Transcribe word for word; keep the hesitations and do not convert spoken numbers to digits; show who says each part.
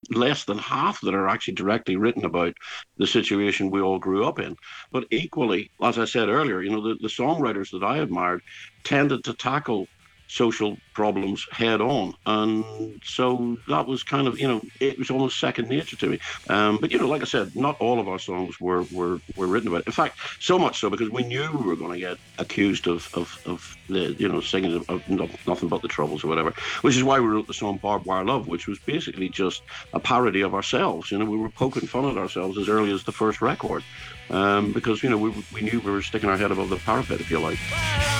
Speaker 1: less than half that are actually directly written about the situation we all grew up in. But equally, as I said earlier, you know, the, the songwriters that I admired tended to tackle social problems head on. And so that was kind of, you know, it was almost second nature to me. Um, but, you know, like I said, not all of our songs were, were, were written about it. In fact, so much so because we knew we were going to get accused of, of, of the, you know, singing of, of nothing but the troubles or whatever, which is why we wrote the song Barbed Wire Love, which was basically just a parody of ourselves. You know, we were poking fun at ourselves as early as the first record um, because, you know, we, we knew we were sticking our head above the parapet, if you like.